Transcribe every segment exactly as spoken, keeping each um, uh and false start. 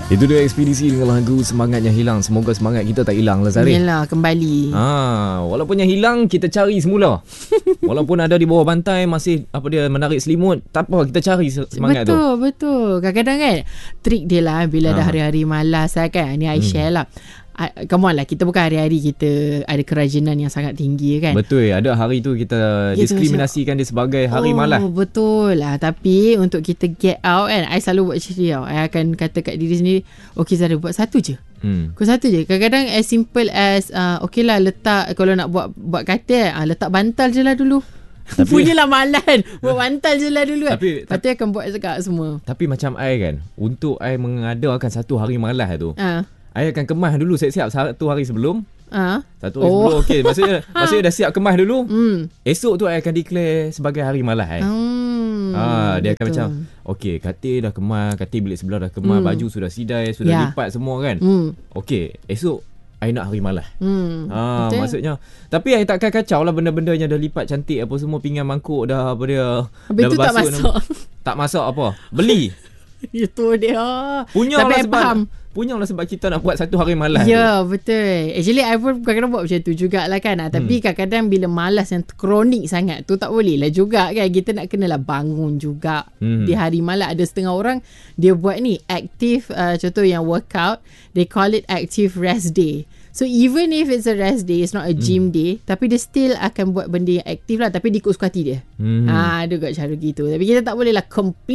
Itu dia ekspedisi dengan lagu Semangat Yang Hilang. Semoga semangat kita tak hilang lah, Zarif. Yelah, kembali. Ha, walaupun yang hilang, kita cari semula. Walaupun ada di bawah bantai, masih apa dia menarik selimut, tak apa, kita cari semangat betul, tu. Betul, betul. Kadang-kadang kan, trik dia lah bila ha. dah hari-hari malas lah kan. Ni I hmm. share lah. Uh, come on lah, kita bukan hari-hari kita ada kerajinan yang sangat tinggi kan. Betul, ada hari tu kita gitu, diskriminasikan macam, dia sebagai hari oh, malas. Betul lah. Tapi untuk kita get out kan, I selalu buat macam ni tau. I akan kata kat diri sendiri, okay Zara, buat satu je. Hmm. Kau satu je. Kadang-kadang as simple as uh, okay lah letak, kalau nak buat buat katil, uh, letak bantal je lah dulu. Tapi, punyalah malas kan, buat bantal je lah dulu kan. Tapi, Lepas tu akan buat cakap semua. Tapi macam I kan, untuk I mengadakan satu hari malas tu, uh. I akan kemas dulu siap-siap satu hari sebelum. Ha? Satu hari oh. sebelum. Okey, maksudnya maksudnya dah siap kemas dulu. Hmm. Esok tu I akan declare sebagai hari malas eh. Hmm. Ha, dia betul. Akan macam okey, katil dah kemas, katil bilik sebelah dah kemas, hmm. baju sudah sidai, sudah ya. lipat semua kan. Hmm. Okey, esok I nak hari malas. Hmm. Ha, maksudnya tapi I takkan kacau lah benda-benda yang dah lipat cantik apa semua, pinggan mangkuk dah apa dia. Habis dah tu tak masuk. Tak masuk apa? Beli. Itu dia. Punya lah sebab Punyalah sebab kita nak buat satu hari malas. Ya, yeah, betul. Actually, I pun kadang-kadang buat macam tu jugalah kan. Hmm. Tapi kadang-kadang bila malas yang kronik sangat tu tak boleh lah juga kan. Kita nak kenalah bangun juga. Hmm. Di hari malas ada setengah orang dia buat ni active, uh, contoh yang workout, they call it active rest day. So even if it's a rest day, it's not a gym hmm. day, tapi dia still akan buat benda yang aktif lah, tapi dia ikut suka hati dia. Hmm. Ha, ada juga cara gitu. Tapi kita tak boleh lah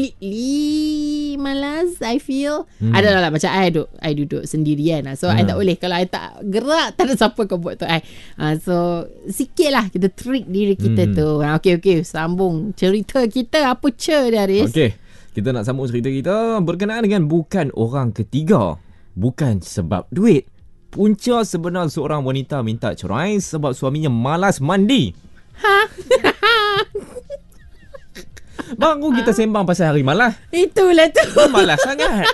completely malas, I feel. Hmm. Ada lah macam I duduk, I duduk sendirian lah. So hmm. I tak boleh. Kalau I tak gerak, tak ada siapa kau buat tu I. Ha, so sikit lah kita trick diri kita hmm. tu. Ha, okay, okay. Sambung cerita kita. Apa cer dia, Haris? Okay. Kita nak sambung cerita kita berkenaan dengan bukan orang ketiga. Bukan sebab duit. Punca sebenar seorang wanita minta cerai sebab suaminya malas mandi. Ha? Baru kita sembang pasal hari malas. Itulah tu. Malas sangat.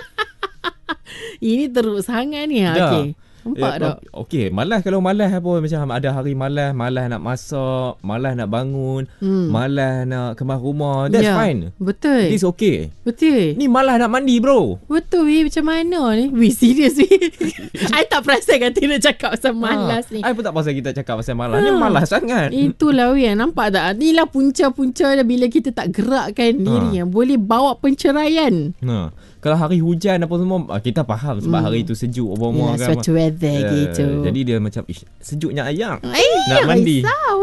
Ini teruk sangat ni. Okey. Nampak ya, tak? Okey, malas kalau malas apa, macam ada hari malas, malas nak masak, malas nak bangun, hmm. malas nak kemas rumah. That's yeah, fine. Betul. It's okay. Betul. Ni malas nak mandi, bro. Betul, weh. Macam mana ni? Weh, serius weh. I tak perasan kata nak cakap pasal malas ha. ni. I pun tak perasan kita cakap pasal malas. Ha. Ni malas sangat. Itulah weh. Nampak tak? Inilah punca-punca bila kita tak gerakkan diri. Ha. Boleh bawa penceraian. Ha. Kalau hari hujan apa semua, kita faham sebab hmm. hari itu sejuk apa-apa kan. Sweater weather uh, gitu. Jadi dia macam ish, sejuknya ayam nak mandi.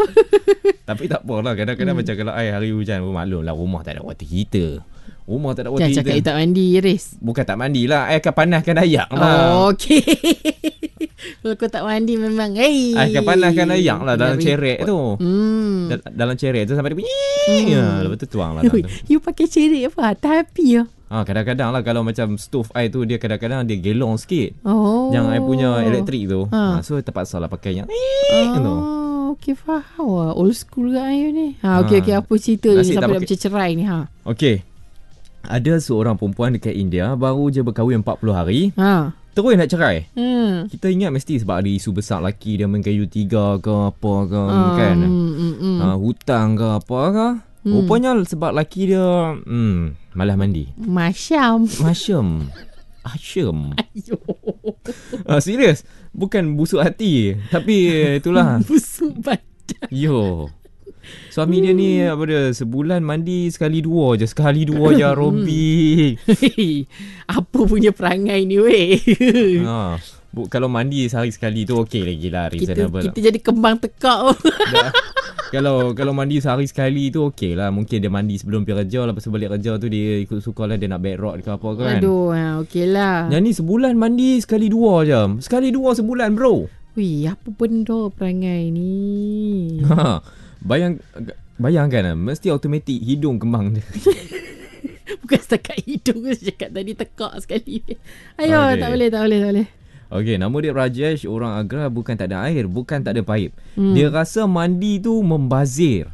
Tapi tak apalah, kadang-kadang hmm. macam kalau air hari hujan, oh, maklum lah rumah tak ada water heater. Rumah tak ada water heater. Jangan cakap tak mandi, Riz. Bukan tak mandilah, air akan panaskan ayak lah. Oh, okey. Kalau kau tak mandi memang hey. Air akan panaskan ayak lah dalam cerek tu. Hmm. Dalam cerek tu sampai dia bunyi. Hmm. Ya, lepas tu tuang lah. You pakai cerek apa? Tapi ya. Ha, kadang-kadang lah kalau macam stove air tu, dia kadang-kadang dia gelong sikit. Oh. Yang air punya elektrik tu. Ha. Ha, so terpaksa lah pakai yang oh. tu. Okey, faham lah. Old school ke air ni. Ha, okey, okey. Apa cerita ni sampai nak macam cerai ni? Ha. Okey. Ada seorang perempuan dekat India baru je berkahwin empat puluh hari. Ha. Terus nak cerai. Hmm. Kita ingat mesti sebab ada isu besar lelaki dia main kayu tiga ke apa ke um, kan. Mm, mm, mm. Ha, hutang ke apa ke. Hmm. Rupanya sebab lelaki dia hmm, malas mandi. Masyam. Masyam. Asyam. Ayo. Ah, serius. Bukan busuk hati. Tapi itulah. Busuk badan. Yo. Suami dia ni apa dia, sebulan mandi sekali dua je. Sekali dua je aerobik. Apa punya perangai ni weh. Ha. Bu, kalau mandi sehari sekali tu okey lagi lah, reasonable. Kita, kita jadi kembang tekak. Kalau kalau mandi sehari sekali tu okey lah. Mungkin dia mandi sebelum pergi kerja, lepas tu balik kerja tu dia ikut suka lah, dia nak back road ke apa kan. Aduh, okey lah. Yang ni sebulan mandi sekali dua je. Sekali dua sebulan, bro. Wih, apa benda perangai ni? Ha, bayang bayangkan lah, mesti automatik hidung kembang dia. Bukan setakat hidung, saya cakap tadi tekak sekali. Ayo, okay. tak boleh, tak boleh, tak boleh. Okey, nama dia Rajesh, orang Agra, bukan tak ada air, bukan tak ada paip. Hmm. Dia rasa mandi tu membazir.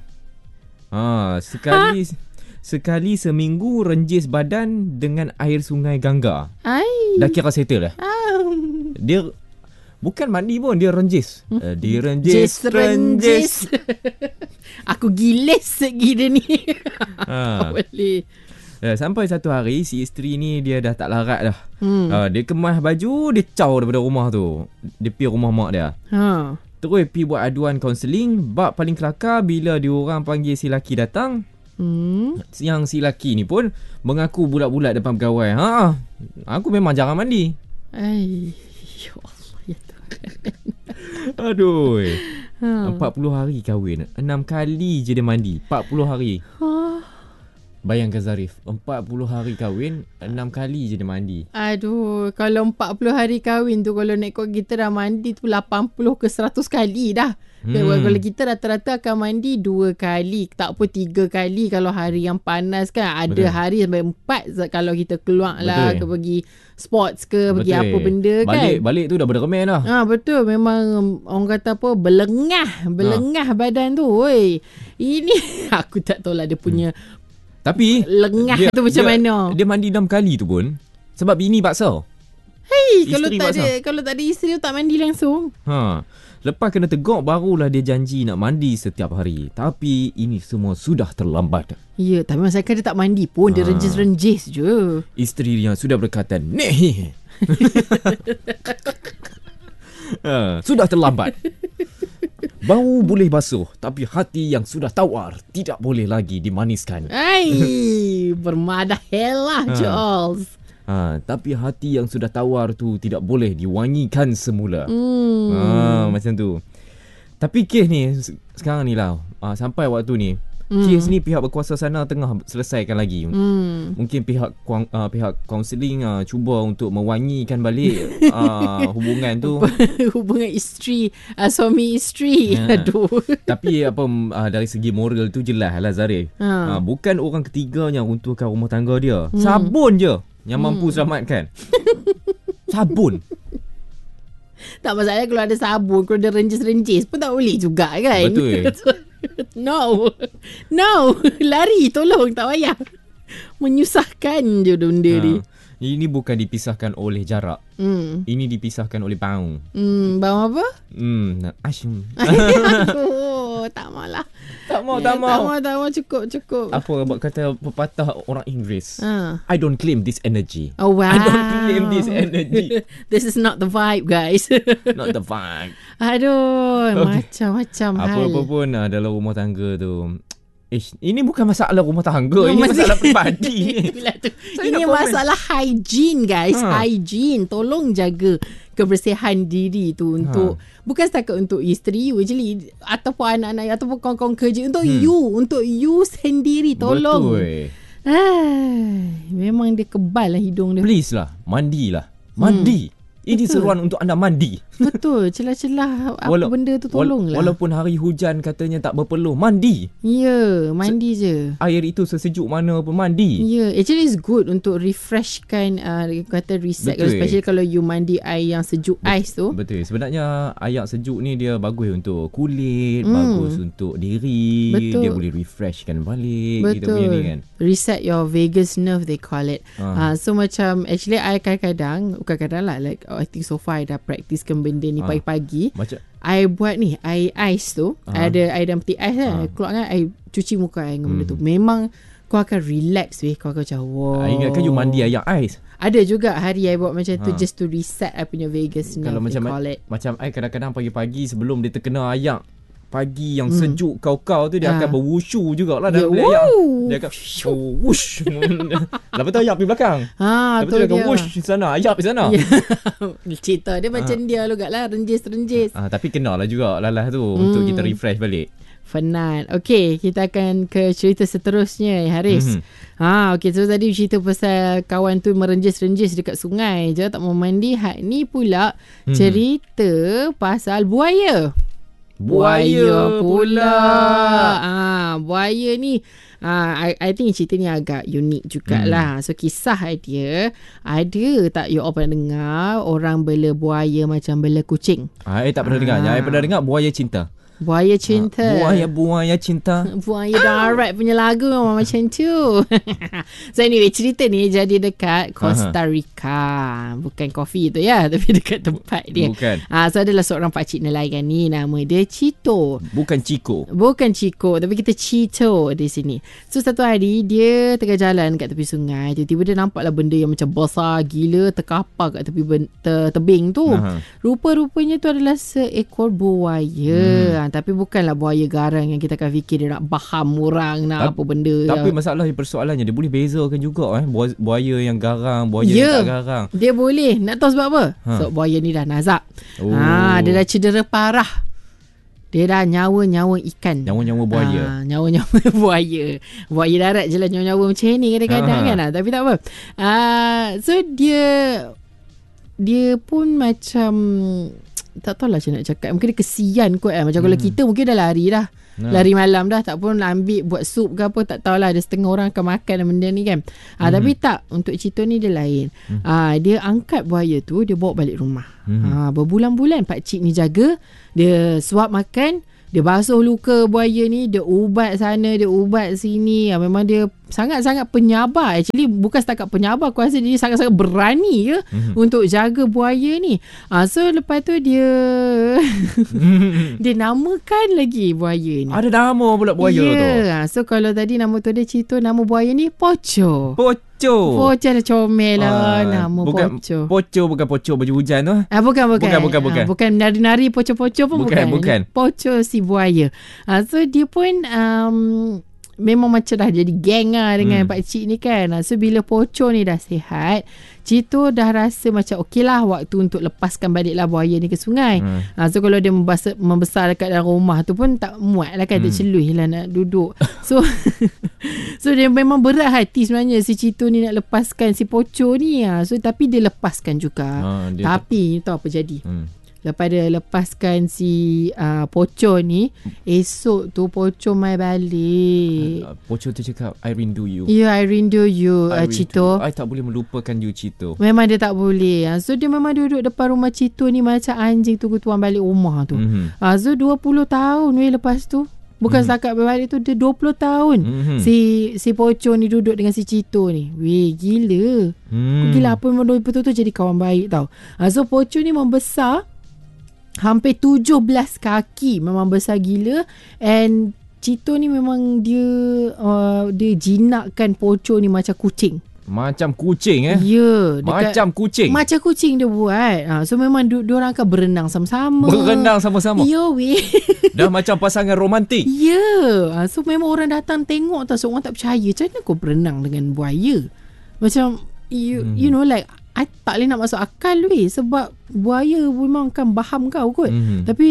Ha, sekali ha? sekali seminggu renjis badan dengan air sungai Gangga. Ai. Dah kira settle dah. Um. Dia bukan mandi pun, dia renjis. Hmm. Uh, dia renjis, renjis. Aku gilis segi dia ni. Ha. Boleh. Uh, sampai satu hari si isteri ni dia dah tak larat dah. Hmm. Uh, dia kemas baju, dia caw daripada rumah tu. Dia pergi rumah mak dia. Ha. Terus pergi buat aduan kaunseling. Bab paling kelakar bila diorang panggil si laki datang. Hmm. Yang si laki ni pun mengaku bulat-bulat depan pegawai. Ha, aku memang jarang mandi. Ay, ya Allah ya Tuhan. Aduh. Ha. empat puluh hari kahwin, enam kali je dia mandi. empat puluh hari. Ha. Bayangkan Zarif, empat puluh hari kahwin, enam kali je dia mandi. Aduh, kalau empat puluh hari kahwin tu, kalau nak ikut kita dah mandi tu lapan puluh ke seratus kali dah. Hmm. Kalau kita rata-rata akan mandi dua kali, tak apa tiga kali kalau hari yang panas kan. Ada Betul. hari sampai empat kalau kita keluar lah ke pergi sports ke, Betul. pergi apa benda kan. Balik balik tu dah berdemen dah. Ha, betul, memang orang kata apa, belengah, belengah ha. badan tu. Oi. Ini aku tak tahu lah dia punya hmm. Tapi lengah dia, tu macam dia, mana? Dia mandi enam kali tu pun sebab bini paksa. Hei, kalau tak ada kalau tak ada isteri tak mandi langsung. Ha. Lepas kena tegur barulah dia janji nak mandi setiap hari. Tapi ini semua sudah terlambat. Ya, tapi masa dia tak mandi pun ha. dia renjis-renjis je. Isteri dia sudah berkata, "Nih." ha, sudah terlambat. Bau boleh basuh, tapi hati yang sudah tawar tidak boleh lagi dimaniskan. Hai, bermadah helah, ha. Charles. Ha, tapi hati yang sudah tawar tu tidak boleh diwangikan semula. Hmm. Ha, macam tu. Tapi kes ni sekarang ni lah, ha, sampai waktu ni, Hmm. Kes ni pihak berkuasa sana tengah selesaikan lagi. Hmm. Mungkin pihak uh, pihak kaunseling uh, cuba untuk mewangikan balik uh, hubungan tu. Hubungan isteri, uh, suami isteri. Ya. Aduh. Tapi apa uh, dari segi moral tu jelas lah Zarif. Ha. Uh, bukan orang ketiga yang runtuhkan rumah tangga dia. Hmm. Sabun je yang hmm. mampu selamatkan. Sabun. Tak masalah kalau ada sabun, kalau ada renjis-renjis pun tak boleh juga kan. Betul. No. No. Lari, tolong, tak payah. Menyusahkan je benda ha. ni. Ini bukan dipisahkan oleh jarak. Hmm. Ini dipisahkan oleh bau. Hmm, bau apa? Hmm, asyum. Aduh, tak maulah. Tak mau, tak mau. Tak mau, tak mau, cukup, cukup. Apa buat kata pepatah orang Inggeris? Ha. I don't claim this energy. Oh, wow. I don't claim this energy. This is not the vibe, guys. Not the vibe. Aduh, okay. Macam-macam hal. Apa-apa pun uh, dalam rumah tangga tu. Eh, ini bukan masalah rumah tangga, no, ini masih... masalah peribadi. Ini masalah hygiene, guys. Ha. Hygiene. Tolong jaga kebersihan diri tu untuk ha. bukan setakat untuk isteri you actually, ataupun anak-anak ataupun kawan-kawan kerja, untuk hmm. you, untuk you sendiri. Tolong. Betul. Ah, memang dia kebal lah hidung dia. Please lah, mandilah. Mandi. Hmm. Ini betul. Seruan untuk anda mandi. Betul. Celah-celah apa Wala- benda tu tolonglah. Walaupun hari hujan katanya tak berpeluh, mandi. Ya, mandi Se- je. Air itu sesejuk mana pun mandi. Ya, actually it's good untuk refreshkan, uh, kata reset. Betul. Especially kalau you mandi air yang sejuk Bet- ais tu. Betul. Sebenarnya air sejuk ni dia bagus untuk kulit, hmm. bagus untuk diri. Betul. Dia boleh refreshkan balik. Betul. Kita punya ni kan. Reset your vagus nerve, they call it. Ha. Uh, so macam actually I kadang-kadang, kadang-kadang lah like I think so far I dah praktiskan benda ni ha. pagi-pagi. Macam I buat ni air ais tu, ha. ada air dalam peti ais kan, ha. keluar kan I cuci muka air dengan hmm. benda tu. Memang kau akan relax weh, kau akan macam wow. Ingatkan you mandi air ais. Ada juga hari I buat macam ha. tu just to reset I punya vagus nerve. Kalau macam ma- macam I kadang-kadang pagi-pagi sebelum dia terkena ayak pagi yang hmm. sejuk kau-kau tu, dia ha. akan berwushu jugalah dalam bilik ayak. Dia akan oh, wush. Lepas tu ayak pergi belakang. Ha, lepas tu dia akan wush sana, ayak pergi sana. Ya. Cerita dia ha. macam dia juga lah, renjis-renjis. Ha, tapi kenalah juga lalah tu hmm. untuk kita refresh balik. Penat. Okey, kita akan ke cerita seterusnya Haris. Mm-hmm. Ha, okey, so tadi cerita pasal kawan tu merenjis-renjis dekat sungai je tak mau mandi. Hak ni pula mm-hmm. cerita pasal buaya. Buaya pula. Ah, buaya ni ah, I, I think cerita ni agak unik jugalah. Hmm. So kisah dia, ada tak you all pernah dengar orang bela buaya macam bela kucing? Ah, I tak pernah ah. dengar. I pernah dengar buaya cinta. Buaya cinta. Ha, buaya-buaya cinta. Buaya darat punya lagu memang macam tu. So anyway, cerita ni jadi dekat Costa Rica. Bukan kopi tu ya, tapi dekat tempat dia. Bukan. Ah, so adalah seorang pakcik nelayan ni, nama dia Chito. Bukan Chico. Bukan Chico, tapi kita Chito di sini. So satu hari dia tengah jalan kat tepi sungai, tiba-tiba dia nampaklah benda yang macam besar gila terkapar kat tepi ben- te- tebing tu. Aha. Rupa-rupanya tu adalah seekor buaya. Hmm. Tapi bukanlah buaya garang yang kita akan fikir dia nak baham orang, nak Ta- apa benda. Tapi masalah persoalannya dia boleh bezakan juga eh buaya yang garang, buaya yeah, yang tak garang. Dia boleh. Nak tahu sebab apa? Ha. Sebab buaya ni dah nazak. Oh. Ha, dia dah cedera parah. Dia dah nyawa-nyawa ikan. Nyawa-nyawa buaya. Ha, nyawa-nyawa buaya. Buaya darat je lah nyawa-nyawa macam ni kadang-kadang ha. kan. Ha. Tapi tak apa. Ha, so dia dia pun macam tak tahulah macam nak cakap. Mungkin dia kesian kot eh. Macam hmm. kalau kita mungkin dah lari dah. Nah. Lari malam dah. Tak pun ambil buat sup ke apa. Tak tahulah. Ada setengah orang akan makan benda ni kan. Ha, hmm. Tapi tak. Untuk Chito ni dia lain. Hmm. Ha, dia angkat buaya tu. Dia bawa balik rumah. Hmm. Ha, berbulan-bulan pakcik ni jaga. Dia suap makan. Dia basuh luka buaya ni. Dia ubat sana. Dia ubat sini. Ha, memang dia sangat-sangat penyabar. Actually bukan setakat penyabar. Aku rasa dia sangat-sangat berani ke mm-hmm. untuk jaga buaya ni. Ha, so lepas tu dia dia namakan lagi buaya ni. Ada nama pula buaya yeah. tu. Ha, so kalau tadi nama tu dia Chito, nama buaya ni Pocho. Pocho. Pocho dah comel lah. Uh, nama bukan, Pocho. Pocho bukan Pocho baju hujan tu. Ah, bukan, bukan. Bukan, bukan, bukan. Ha, bukan nari-nari Pocho-Pocho pun bukan. Bukan, bukan. Pocho si buaya. Ha, so dia pun um, memang macam dah jadi geng lah dengan hmm. pakcik ni kan. So bila Pocho ni dah sihat, Chito dah rasa macam okey lah waktu untuk lepaskan balik lah buaya ni ke sungai. hmm. ha, So kalau dia membesar, membesar dekat dalam rumah tu pun tak muat lah kan. hmm. Terceluih lah nak duduk. So So dia memang berat hati sebenarnya si Chito ni nak lepaskan si Pocho ni. ha. So tapi dia lepaskan juga. ha, dia Tapi tak... tahu apa jadi. hmm. Lepas dia lepaskan si uh, Pocho ni, esok tu Pocho mai balik. Uh, Pocho tu cakap, I rindu you. Ya, yeah, I rindu you, uh, Chito. I tak boleh melupakan you, Chito. Memang dia tak boleh. So dia memang duduk depan rumah Chito ni macam anjing tunggu tuan balik rumah tu. Mm-hmm. Uh, so dua puluh tahun weh lepas tu. Bukan mm-hmm. setakat balik tu, dia dua puluh tahun. Mm-hmm. Si si Pocho ni duduk dengan si Chito ni. Weh, gila. Mm. Gila apa memang betul-betul jadi kawan baik tau. Uh, so Pocho ni membesar hampir tujuh belas kaki. Memang besar gila. And Chito ni memang dia uh, dia jinakkan Pocho ni macam kucing. Macam kucing eh? Ya. Macam kucing? Macam kucing dia buat. Ha, so memang du- diorang akan berenang sama-sama. Berenang sama-sama? Ya weh. Dah macam pasangan romantik? Ya. Ha, so memang orang datang tengok tau. So orang tak percaya. Macam mana kau berenang dengan buaya? Macam you, hmm. you know like I tak boleh nak masuk akal weh. Sebab buaya memang kan baham kau kot. Mm-hmm. Tapi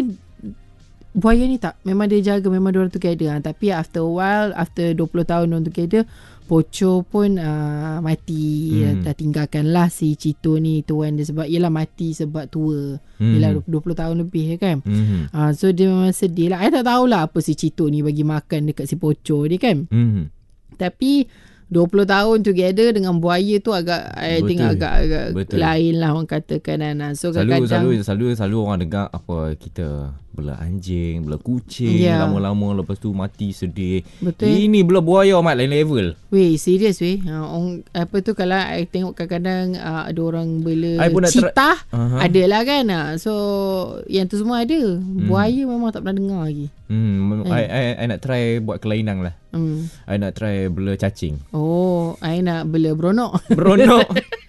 buaya ni tak. Memang dia jaga. Memang diorang together. Ha. Tapi after a while, after dua puluh tahun diorang together, Pocho pun uh, mati. Mm. Dah tinggalkan lah si Chito ni tuan dia. Sebab yelah mati sebab tua. Mm. Yelah dua puluh tahun lebih kan. Mm-hmm. Uh, so dia memang sedih lah. I tak tahulah apa si Chito ni bagi makan dekat si Pocho ni kan. Mm. Tapi dua puluh tahun together dengan buaya tu agak I think agak-agak lain lah orang katakan. So selalu, selalu selalu selalu orang dengar apa kita bela anjing, bela kucing, yeah. lama-lama lepas tu mati sedih. Betul. Ini bela buaya amat lain level. Weh, serius weh. Ha, orang, apa tu kalau I tengok kadang-kadang uh, ada orang bela cheetah, tra- uh-huh. ada lah kan. So yang tu semua ada. Buaya hmm. memang tak pernah dengar lagi. Hmm, I, I, I nak try buat kelainan lah. Hmm. I nak try bela cacing. Oh, I nak bela beronok. Beronok.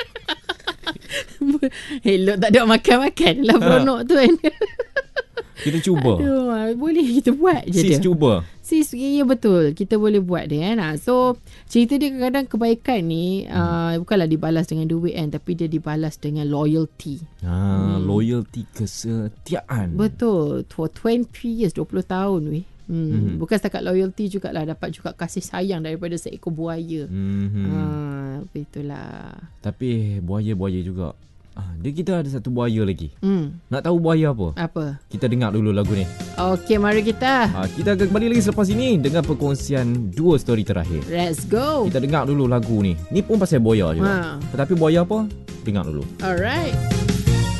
Hello, tak ada makan-makan lah beronok ha. tu kan. Kita cuba. Aduh, boleh kita buat je Sis dia. cuba. Sis, ya betul. Kita boleh buat dia kan. So, cerita dia kadang-kadang kebaikan ni hmm. uh, bukanlah dibalas dengan duit kan. Tapi dia dibalas dengan loyalty. Ah, hmm. Loyalty, kesetiaan. Betul. For twenty years, dua puluh tahun weh. Hmm. Hmm. Bukan setakat loyalty jugalah. Dapat juga kasih sayang daripada seekor buaya. Hmm. Ah, begitulah. Tapi buaya-buaya juga. Ah, dia kita ada satu buaya lagi. Hmm. Nak tahu buaya apa? Apa? Kita dengar dulu lagu ni. Okey, mari kita. Ah, kita akan kembali lagi selepas ini dengan perkongsian dua story terakhir. Let's go. Kita dengar dulu lagu ni. Ni pun pasal buaya juga. Ha. Tetapi buaya apa? Dengar dulu. Alright.